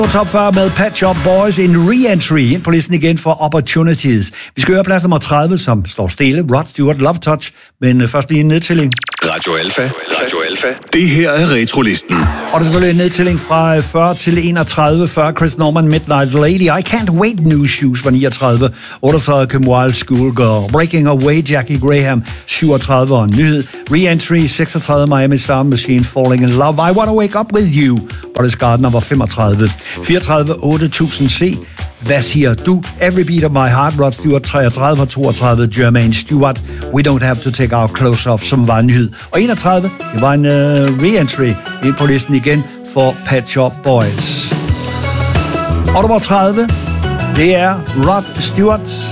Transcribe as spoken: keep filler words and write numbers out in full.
Top fyrre med Pet Shop Boys, en re-entry ind på listen igen for Opportunities. Vi skal høre plads nummer tredive, som står stille. Rod Stewart, Love Touch, men først lige en nedtælling. Radio Alpha. Radio Alpha. Det her er Retrolisten. Og det er selvfølgelig en nedtælling fra fyrre til enogtredive. fyrre Chris Norman, Midnight Lady. I Can't Wait, New Shoes var niogtredive. otteogtredive Kim Wilde, Schoolgirl. Breaking Away, Jackie Graham, syvogtredive. Og en nyhed. Re-entry, seksogtredive Miami Sound Machine, Falling in Love. I Wanna Wake Up With You. Boris Gardner var femogtredive. fireogtredive otte tusind C. Hvad siger du? Every Beat of My Heart, Rod Stewart, treogtredive og toogtredive, Jermaine Stewart, We Don't Have to Take Our Clothes Off, som var en nyhed. Og enogtredive, det var en uh, re-entry ind på listen igen for Pet Shop Boys. Og nummer tredive, det er Rod Stewart,